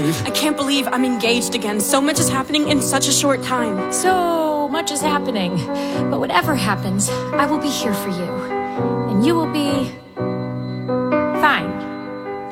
believe. I can't believe I'm engaged again. So much is happening in such a short time. So much is happening. But whatever happens, I will be here for you. And you will be